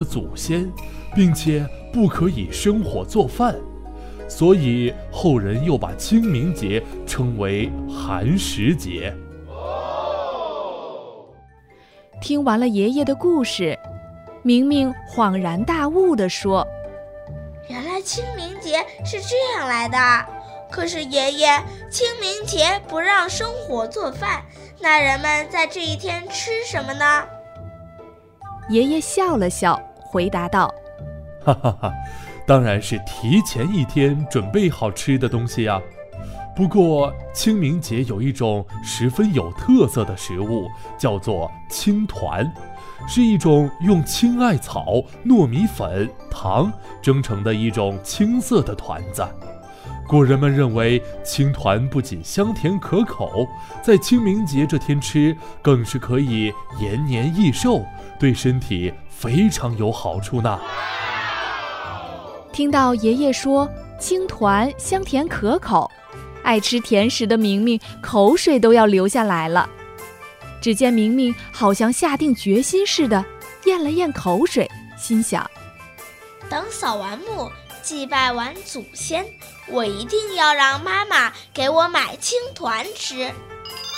祖先，并且不可以生火做饭，所以后人又把清明节称为寒食节。 听完了爷爷的故事，明明恍然大悟地说： 原来清明节是这样来的。可是爷爷，清明节不让生火做饭，那人们在这一天吃什么呢？ 爷爷笑了笑，回答道： 哈哈哈，当然是提前一天准备好吃的东西呀。不过清明节有一种十分有特色的食物，叫做青团，是一种用青艾草、糯米粉、糖蒸成的一种青色的团子。古人们认为青团不仅香甜可口，在清明节这天吃更是可以延年益寿，对身体非常有好处呢。 听到爷爷说青团香甜可口，爱吃甜食的明明口水都要流下来了。只见明明好像下定决心似的，咽了咽口水，心想： 等扫完墓，祭拜完祖先，我一定要让妈妈给我买青团吃。